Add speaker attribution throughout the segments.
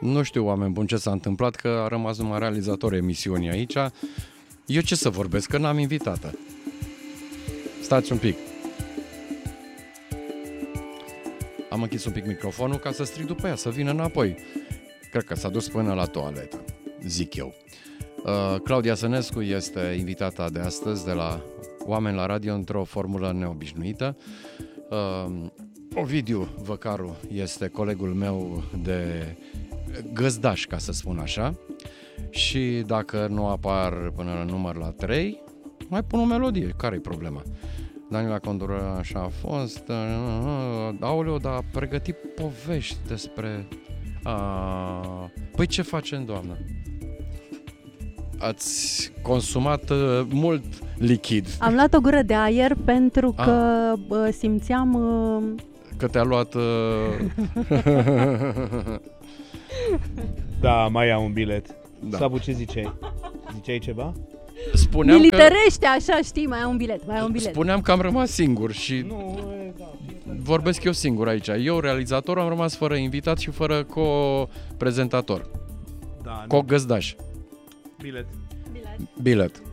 Speaker 1: Nu știu, oameni buni, ce s-a întâmplat, că a rămas numai realizatorul emisiunii aici. Eu ce să vorbesc, că n-am invitată. Stați un pic. Am închis un pic microfonul ca să strig după ea, să vină înapoi. Cred că s-a dus până la toaletă, zic eu. Claudia Sănescu este invitata de astăzi de la Oameni la Radio într-o formulă neobișnuită. Ovidiu Văcaru este colegul meu de găzdaș, ca să spun așa. Și dacă nu apar până la număr la 3, mai pun o melodie. Care-i problema? Daniela Condura așa a fost. Aoleu, dar a pregătit povești despre... Păi ce facem, doamnă? Ați consumat mult lichid.
Speaker 2: Am luat o gură de aer pentru că simțeam...
Speaker 1: Că te-a luat...
Speaker 3: Da, mai am un bilet.
Speaker 1: Da.
Speaker 3: Sabu, ce ziceai? Ziceai ceva?
Speaker 1: Spuneam
Speaker 2: militerește, așa, știi, mai ai un bilet.
Speaker 1: Spuneam că am rămas singur și vorbesc eu singur aici. Eu, realizator, am rămas fără invitat și fără co-prezentator.
Speaker 3: Da,
Speaker 1: co-găzdaș. Bilet.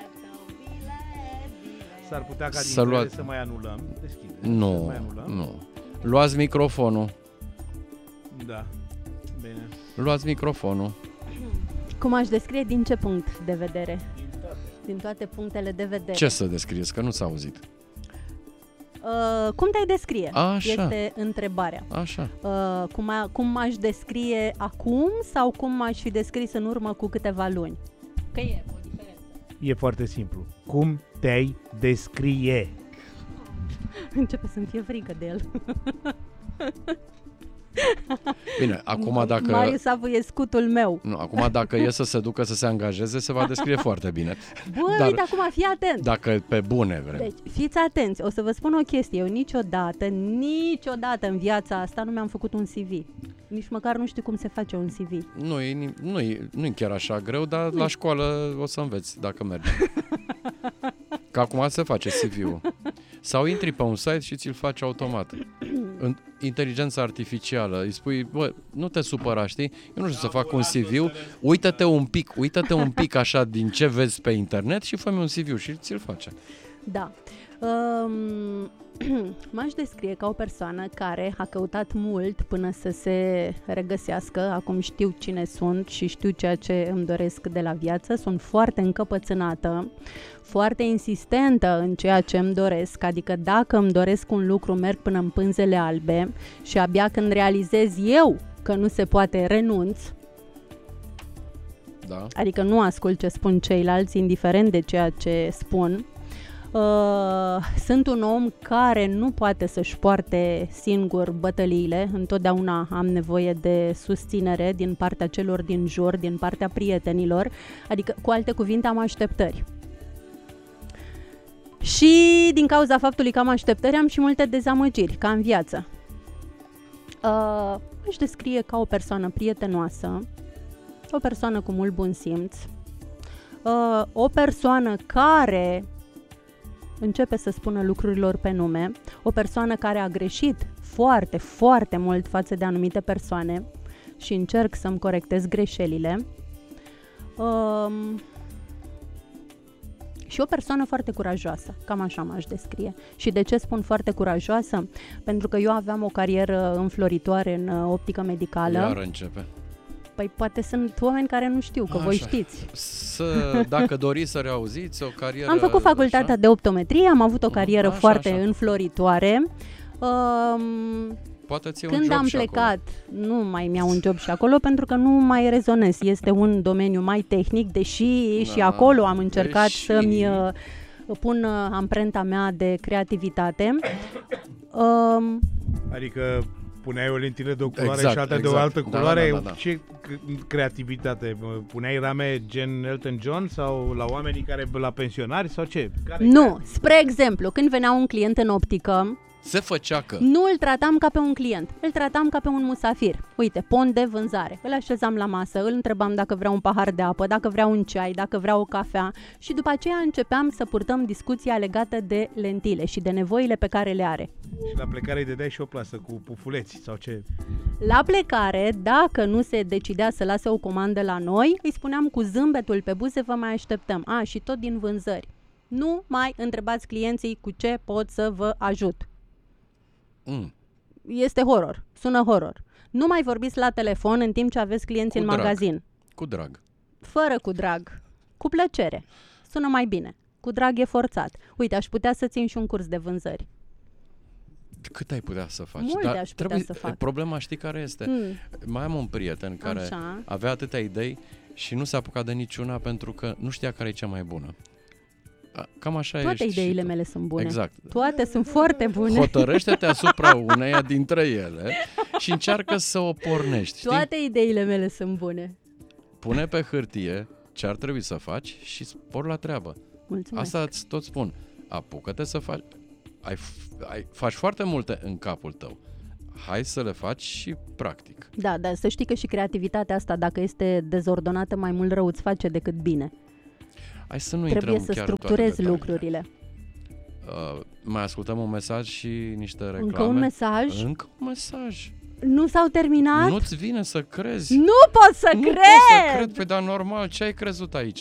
Speaker 3: S-ar putea ca din ele să mai anulăm. Deschide.
Speaker 1: Nu. Luați microfonul.
Speaker 3: Da. Bine.
Speaker 1: Luați microfonul.
Speaker 2: Cum aș descrie, din ce punct de vedere? Din toate punctele de vedere.
Speaker 1: Ce să descrieți? Că nu s-a auzit.
Speaker 2: Cum te-ai descrie?
Speaker 1: Așa.
Speaker 2: Este întrebarea.
Speaker 1: Așa.
Speaker 2: Cum aș descrie acum sau cum aș fi descris în urmă cu câteva luni? Că e o diferență.
Speaker 3: E foarte simplu. Cum te-ai descrie?
Speaker 2: Începe să-mi fie frică de el.
Speaker 1: Bine, acum dacă...
Speaker 2: Marius Savu e scutul meu.
Speaker 1: Nu, acum dacă e să se ducă să se angajeze, se va descrie foarte bine.
Speaker 2: Băi, dar acum fii atent.
Speaker 1: Dacă pe bune vrem.
Speaker 2: Deci, fiți atenți, o să vă spun o chestie. Eu niciodată în viața asta nu mi-am făcut un CV. Nici măcar nu știu cum se face un CV.
Speaker 1: Nu-i chiar așa greu, dar la școală o să înveți dacă mergi. Că acum se face CV-ul. Sau intri pe un site și ți-l faci automat. Inteligența artificială, îi spui, bă, nu te supăra, știi? Eu nu știu să fac un CV, uită-te un pic așa din ce vezi pe internet și fă-mi un CV și ți-l face.
Speaker 2: Da. M-aș descrie ca o persoană care a căutat mult până să se regăsească. Acum știu cine sunt și știu ceea ce îmi doresc de la viață. Sunt foarte încăpățânată, foarte insistentă în ceea ce îmi doresc. Adică dacă îmi doresc un lucru, merg până în pânzele albe și abia când realizez eu că nu se poate, renunț.
Speaker 1: Da.
Speaker 2: Adică nu ascult ce spun ceilalți, indiferent de ceea ce spun. Sunt un om care nu poate să-și poarte singur bătăliile. Întotdeauna am nevoie de susținere din partea celor din jur, din partea prietenilor. Adică, cu alte cuvinte, am așteptări. Și din cauza faptului că am așteptări, am și multe dezamăgiri, ca în viață. Aș descrie ca o persoană prietenoasă, o persoană cu mult bun simț, o persoană care începe să spună lucrurilor pe nume, o persoană care a greșit foarte, foarte mult față de anumite persoane și încerc să-mi corectez greșelile. Și o persoană foarte curajoasă, cam așa m-aș descrie. Și de ce spun foarte curajoasă? Pentru că eu aveam o carieră înfloritoare în optică medicală.
Speaker 1: Iar începe.
Speaker 2: Păi poate sunt oameni care nu știu, că voi știți.
Speaker 1: Dacă doriți să reauziți o carieră...
Speaker 2: Am făcut facultatea de optometrie, am avut o carieră foarte înfloritoare.
Speaker 1: Poate ți-e
Speaker 2: Când
Speaker 1: un job
Speaker 2: am
Speaker 1: și
Speaker 2: plecat,
Speaker 1: acolo.
Speaker 2: nu mai mi-au un job și acolo, pentru că nu mai rezonez. Este un domeniu mai tehnic, deși și acolo am încercat să-mi pun amprenta mea de creativitate.
Speaker 3: Adică puneai o lentilă de o culoare și alta de o altă culoare. Da. Ce creativitate? Puneai rame gen Elton John sau la oamenii care la pensionari sau ce?
Speaker 2: Nu, spre exemplu, când venea un client în optică,
Speaker 1: Se făcea că...
Speaker 2: Nu îl tratam ca pe un client, îl tratam ca pe un musafir. Uite, pont de vânzare. Îl așezam la masă, îl întrebam dacă vrea un pahar de apă, dacă vrea un ceai, dacă vrea o cafea și după aceea începeam să purtăm discuția legată de lentile și de nevoile pe care le are.
Speaker 3: Și la plecare îi dădeai și o plasă cu pufuleți sau ce?
Speaker 2: La plecare, dacă nu se decidea să lase o comandă la noi, îi spuneam cu zâmbetul pe buze, vă mai așteptăm. Și tot din vânzări. Nu mai întrebați clienții cu ce pot să vă ajut. Este horror, sună horror. Nu mai vorbiți la telefon în timp ce aveți clienți în magazin.
Speaker 1: Cu drag.
Speaker 2: Fără cu drag. Cu plăcere. Sună mai bine. Cu drag e forțat. Uite, aș putea să țin și un curs de vânzări.
Speaker 1: Cât ai putea să faci?
Speaker 2: Multe aș putea să fac.
Speaker 1: Problema știi care este? Mai am un prieten care avea atâtea idei și nu s-a apucat de niciuna pentru că nu știa care e cea mai bună. Cam așa
Speaker 2: toate ideile mele sunt bune.
Speaker 1: Exact.
Speaker 2: Toate sunt foarte bune.
Speaker 1: Hotărăște-te asupra uneia dintre ele și încearcă să o pornești.
Speaker 2: Toate ideile mele sunt bune.
Speaker 1: Pune pe hârtie ce ar trebui să faci și spor la treabă.
Speaker 2: Mulțumesc.
Speaker 1: Asta îți tot spun. Apucă-te să faci. Faci foarte multe în capul tău. Hai să le faci și practic.
Speaker 2: Da, dar să știi că și creativitatea asta, dacă este dezordonată, mai mult rău îți face decât bine.
Speaker 1: Hai să nu
Speaker 2: trebuie să structurezi lucrurile.
Speaker 1: Mai ascultăm un mesaj și niște reclame.
Speaker 2: Încă un mesaj?
Speaker 1: Încă un mesaj.
Speaker 2: Nu s-au terminat?
Speaker 1: Nu-ți vine să crezi.
Speaker 2: Nu pot să cred!
Speaker 1: Nu pot să cred. Păi dar normal, ce ai crezut aici?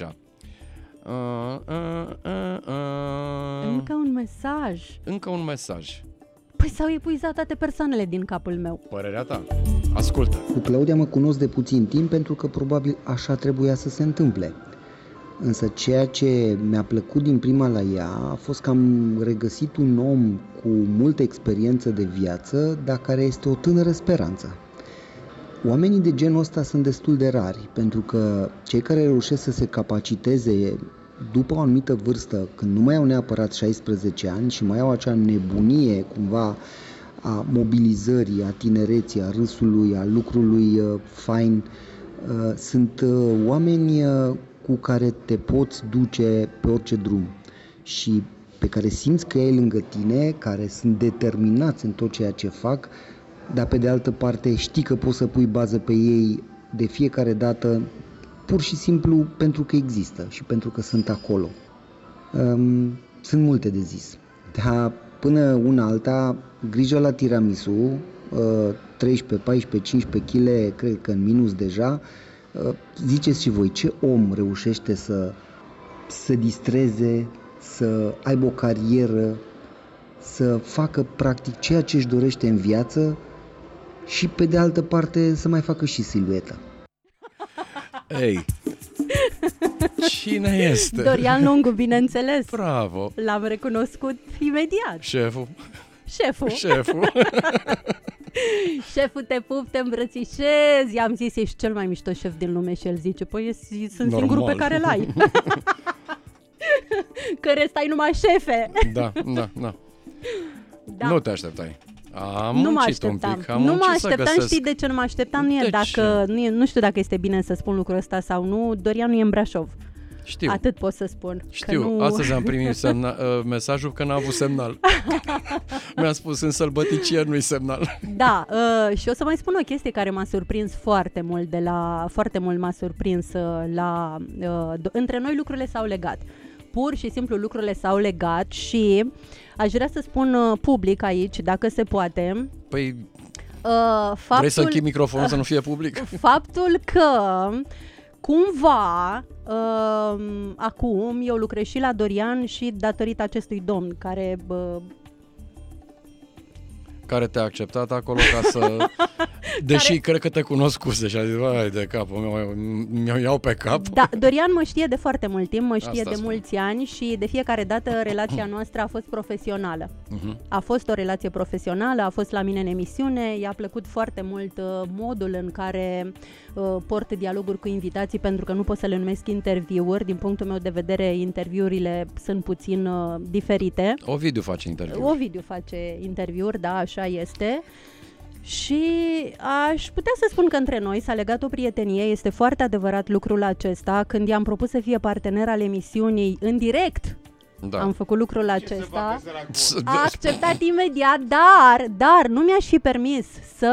Speaker 2: Încă un mesaj.
Speaker 1: Încă un mesaj.
Speaker 2: Păi s-au epuizat toate persoanele din capul meu.
Speaker 1: Părerea ta. Ascultă.
Speaker 4: Cu Claudia mă cunosc de puțin timp pentru că probabil așa trebuia să se întâmple. Însă ceea ce mi-a plăcut din prima la ea a fost că am regăsit un om cu multă experiență de viață, dar care este o tânără speranță. Oamenii de genul ăsta sunt destul de rari, pentru că cei care reușesc să se capaciteze după o anumită vârstă, când nu mai au neapărat 16 ani și mai au acea nebunie cumva a mobilizării, a tinereții, a râsului, a lucrului fain, sunt oameni cu care te poți duce pe orice drum și pe care simți că ei lângă tine, care sunt determinați în tot ceea ce fac, dar pe de altă parte știi că poți să pui bază pe ei de fiecare dată, pur și simplu pentru că există și pentru că sunt acolo. Sunt multe de zis, dar până una alta, grijă la tiramisu, 13, 14, 15 kg, cred că în minus deja. Ziceți și voi, ce om reușește să se distreze, să aibă o carieră, să facă practic ceea ce își dorește în viață și pe de altă parte să mai facă și silueta?
Speaker 1: Ei, cine este?
Speaker 2: Dorian Lungu, bineînțeles.
Speaker 1: Bravo.
Speaker 2: L-am recunoscut imediat.
Speaker 1: Șeful.
Speaker 2: Șeful, te pup, te îmbrățișez. I-am zis, ești cel mai mișto șef din lume și el zice, păi sunt singurul pe care l-ai. Că restai numai șefe.
Speaker 1: Da. Nu te așteptai. Am
Speaker 2: nu
Speaker 1: muncit un pic.
Speaker 2: Nu mă așteptam, știi de ce nu mă așteptam? Nu știu dacă este bine să spun lucrul ăsta sau nu. Dorian nu e în Brașov.
Speaker 1: Știu.
Speaker 2: Atât pot să spun.
Speaker 1: Știu,
Speaker 2: că nu...
Speaker 1: astăzi am primit mesajul că n-a avut semnal. Mi-a spus în Sălbăticieri nu-i semnal.
Speaker 2: Da, și o să mai spun o chestie care m-a surprins foarte mult m-a surprins între noi lucrurile s-au legat. Pur și simplu lucrurile s-au legat și aș vrea să spun public aici, dacă se poate.
Speaker 1: Păi, vrei să închid microfonul să nu fie public?
Speaker 2: Faptul că cumva acum eu lucrez și la Dorian și datorită acestui domn
Speaker 1: care te-a acceptat acolo ca să... Deși cred că te cunoscuse și a zis, vai de capul meu, mi-o iau pe cap.
Speaker 2: Da, Dorian mă știe de foarte mult timp, mulți ani și de fiecare dată relația noastră a fost profesională. A fost o relație profesională, a fost la mine în emisiune, i-a plăcut foarte mult modul în care port dialoguri cu invitații, pentru că nu pot să le numesc interviuri. Din punctul meu de vedere, interviurile sunt puțin diferite.
Speaker 1: Ovidiu face interviuri, da, așa este. Și aș putea să spun că între noi s-a legat o prietenie, este foarte adevărat lucrul acesta. Când i-am propus să fie partener al emisiunii în direct Da.
Speaker 2: Am făcut lucrul acesta. A acceptat imediat, dar nu mi-aș fi permis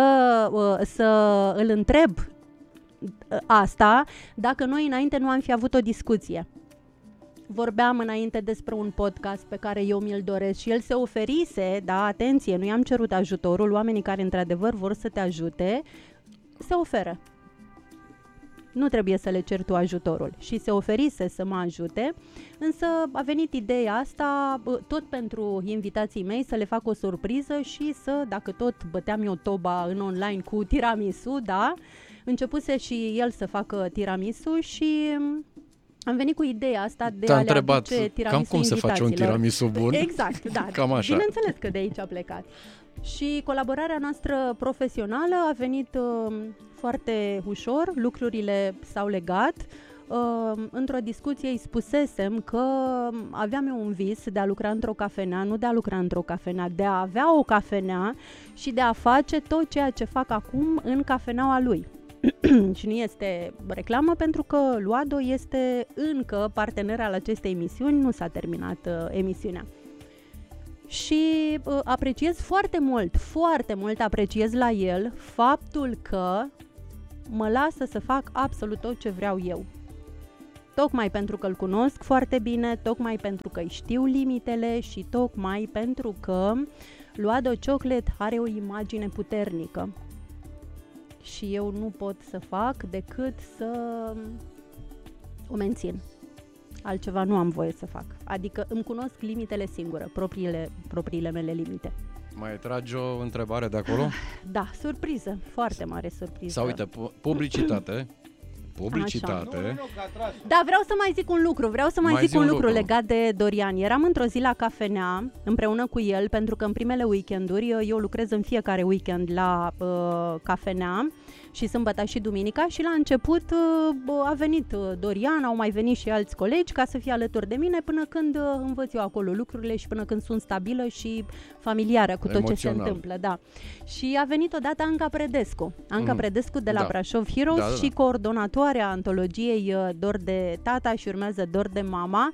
Speaker 2: să îl întreb asta dacă noi înainte nu am fi avut o discuție. Vorbeam înainte despre un podcast pe care eu mi-l doresc și el se oferise, da, atenție, nu i-am cerut ajutorul, oamenii care într-adevăr vor să te ajute, se oferă. Nu trebuie să le ceri tu ajutorul și se oferise să mă ajute, însă a venit ideea asta tot pentru invitații mei să le fac o surpriză și să, dacă tot băteam eu toba în online cu tiramisu, da, începuse și el să facă tiramisu și am venit cu ideea asta de a le aduce tiramisu
Speaker 1: cam cum se face un tiramisu bun?
Speaker 2: Exact, da.
Speaker 1: Cam așa.
Speaker 2: Bineînțeles că de aici a plecat. Și colaborarea noastră profesională a venit foarte ușor, lucrurile s-au legat. Într-o discuție îi spusesem că aveam eu un vis de a lucra într-o cafenea, nu de a lucra într-o cafenea, de a avea o cafenea și de a face tot ceea ce fac acum în cafeneaua lui. Și nu este reclamă pentru că Luado este încă partener al acestei emisiuni, nu s-a terminat emisiunea. Și apreciez foarte mult apreciez la el faptul că mă lasă să fac absolut tot ce vreau eu. Tocmai pentru că îl cunosc foarte bine, tocmai pentru că îi știu limitele și tocmai pentru că Luado Chocolate are o imagine puternică. Și eu nu pot să fac decât să o mențin. Altceva nu am voie să fac. Adică îmi cunosc limitele singură, propriile mele limite.
Speaker 1: Mai tragi o întrebare de acolo?
Speaker 2: Da, surpriză, foarte mare surpriză.
Speaker 1: Sau uite, publicitate.
Speaker 2: Da, vreau să mai zic un lucru legat de Dorian. Eram într-o zi la cafenea împreună cu el, pentru că în primele weekenduri eu lucrez în fiecare weekend la cafenea și sâmbătă și duminica și la început a venit Dorian, au mai venit și alți colegi ca să fie alături de mine până când învăț eu acolo lucrurile și până când sunt stabilă și familiară cu tot ce se întâmplă. Da. Și a venit odată Anca Predescu de la Brașov Heroes și coordonatoarea antologiei Dor de tata și urmează Dor de mama.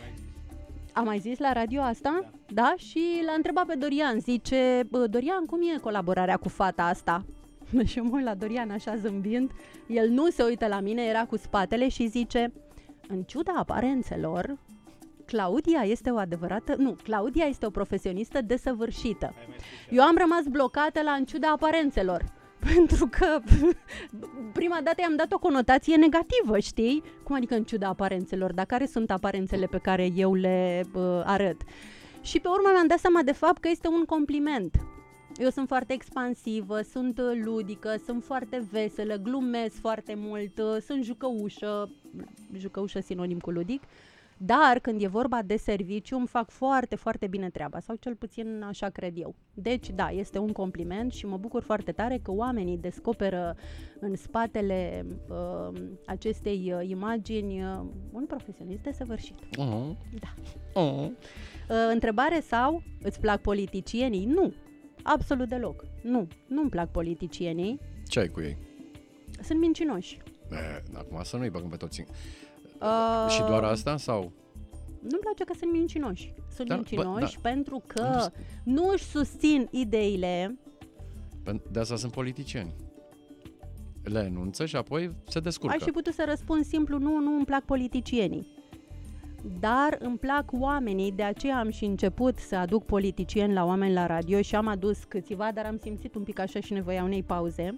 Speaker 2: Am mai zis la radio asta? Da? Și l-a întrebat pe Dorian, zice, Dorian, cum e colaborarea cu fata asta? Și mă uit la Dorian așa zâmbind, el nu se uită la mine, era cu spatele și zice, în ciuda aparențelor, Claudia este o profesionistă desăvârșită. Eu am rămas blocată la în ciuda aparențelor, pentru că prima dată i-am dat o conotație negativă, știi? Cum adică în ciuda aparențelor, dar care sunt aparențele pe care eu le arăt? Și pe urmă mi-am dat seama de fapt că este un compliment. Eu sunt foarte expansivă, sunt ludică, sunt foarte veselă, glumesc foarte mult, sunt jucăușă sinonim cu ludic, dar când e vorba de serviciu îmi fac foarte, foarte bine treaba, sau cel puțin așa cred eu. Deci da, este un compliment și mă bucur foarte tare că oamenii descoperă în spatele acestei imagini un profesionist desăvârșit. Da. Întrebare sau îți plac politicienii? Nu. Absolut deloc. Nu-mi plac politicienii.
Speaker 1: Ce ai cu ei?
Speaker 2: Sunt mincinoși.
Speaker 1: Acum să nu-i băgăm pe toți. Și doar asta sau?
Speaker 2: Nu-mi place că sunt mincinoși. Sunt mincinoși pentru că nu își susțin ideile.
Speaker 1: De asta sunt politicieni. Le enunță și apoi se descurcă.
Speaker 2: Aș fi putut să răspund simplu, nu îmi plac politicienii. Dar îmi plac oamenii, de aceea am și început să aduc politicieni la oameni la radio și am adus câțiva, dar am simțit un pic așa și nevoia unei pauze.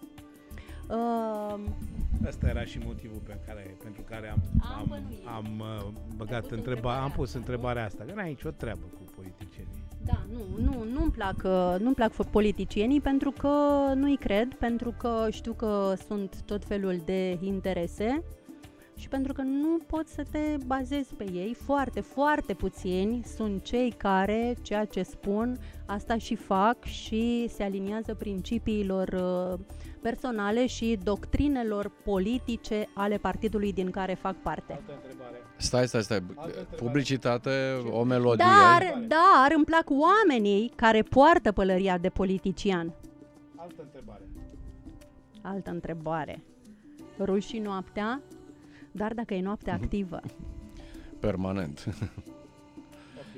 Speaker 3: Asta era și motivul pentru care am băgat întrebarea, am pus întrebarea asta, că n-ai nicio treabă cu politicienii.
Speaker 2: Da, nu-mi plac politicienii pentru că nu-i cred, pentru că știu că sunt tot felul de interese și pentru că nu poți să te bazezi pe ei. Foarte, foarte puțini sunt cei care ceea ce spun, asta și fac și se aliniază principiilor personale și doctrinelor politice ale partidului din care fac parte.
Speaker 3: Altă întrebare.
Speaker 1: Stai. Publicitate, o melodie.
Speaker 2: Dar îmi plac oamenii care poartă pălăria de politician. Altă întrebare. Rușii noaptea? Dar dacă e noapte activă.
Speaker 1: Permanent.
Speaker 3: Ok.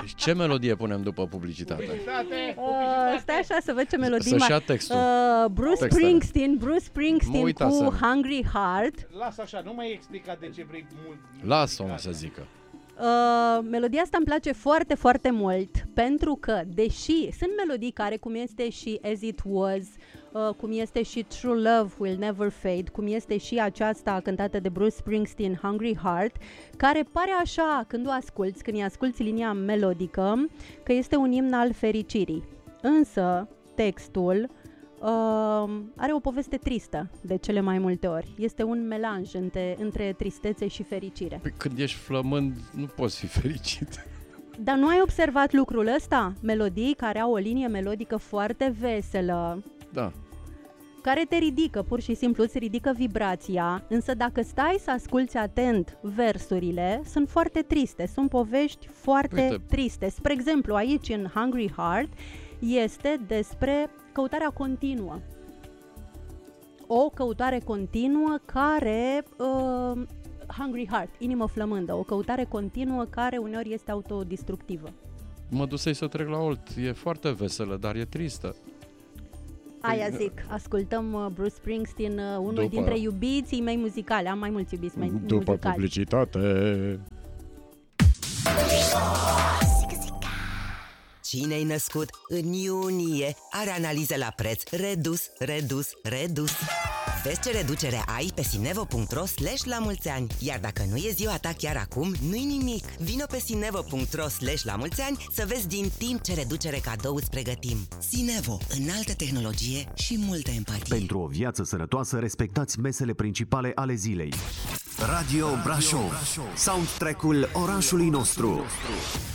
Speaker 1: Ce melodie punem după publicitate?
Speaker 2: Stai așa să văd ce melodie.
Speaker 1: Să-și ia textul.
Speaker 2: Bruce Springsteen cu Hungry Heart.
Speaker 3: Lasă așa, nu mai explica de ce vrei mult.
Speaker 1: Lasă-o să zică.
Speaker 2: Melodia asta îmi place foarte, foarte mult, pentru că, deși sunt melodii care, cum este și As It Was, cum este și True Love Will Never Fade, cum este și aceasta cântată de Bruce Springsteen, Hungry Heart, care pare așa, când o asculți, când îi asculți linia melodică, că este un imn al fericirii. Însă, textul are o poveste tristă de cele mai multe ori. Este un melanj între tristețe și fericire.
Speaker 1: Păi când ești flămând, nu poți fi fericit.
Speaker 2: Dar nu ai observat lucrul ăsta? Melodii care au o linie melodică foarte veselă,
Speaker 1: da,
Speaker 2: care te ridică, pur și simplu îți ridică vibrația, însă dacă stai să asculți atent versurile, sunt foarte triste, sunt povești foarte triste. Spre exemplu, aici în Hungry Heart este despre căutarea continuă. O căutare continuă care... Hungry Heart, inimă flămândă, o căutare continuă care uneori este autodistructivă.
Speaker 1: Mă dusei să trec la Olt, e foarte veselă, dar e tristă.
Speaker 2: Aia zic, ascultăm Bruce Springsteen, unul dintre iubiții mei muzicale, am mai mulți iubiți mei muzicali.
Speaker 1: După publicitate...
Speaker 5: Cine-ai născut în iunie are analiză la preț redus. Vezi ce reducere ai pe sinevo.ro/lamulțeani. Iar dacă nu e ziua ta chiar acum, nu-i nimic. Vino pe sinevo.ro/lamulțeani să vezi din timp ce reducere cadou îți pregătim. Sinevo, înaltă tehnologie și multă empatie.
Speaker 6: Pentru o viață sănătoasă, respectați mesele principale ale zilei. Radio Brașov, soundtrack-ul orașului nostru.